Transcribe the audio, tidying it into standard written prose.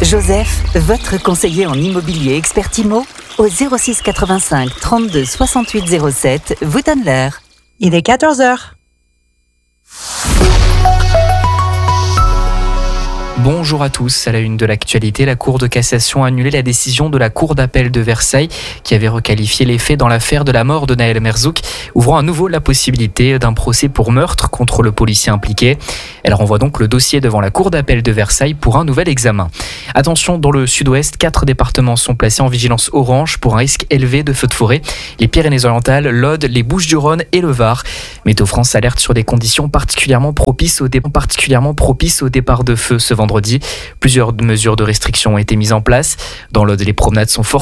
Joseph, votre conseiller en immobilier expert IMO, au 06 85 32 68 07, vous donne l'heure. Il est 14h. Bonjour à tous. À la une de l'actualité, la Cour de cassation a annulé la décision de la Cour d'appel de Versailles qui avait requalifié les faits dans l'affaire de la mort de Nahel Merzouk, ouvrant à nouveau la possibilité d'un procès pour meurtre contre le policier impliqué. Elle renvoie donc le dossier devant la Cour d'appel de Versailles pour un nouvel examen. Attention, dans le sud-ouest, 4 départements sont placés en vigilance orange pour un risque élevé de feux de forêt. Les Pyrénées-Orientales, l'Aude, les Bouches-du-Rhône et le Var. Météo France alerte sur des conditions particulièrement propices au départ de feu ce vendredi. Plusieurs mesures de restriction ont été mises en place. Dans l'Aude, les promenades sont fortement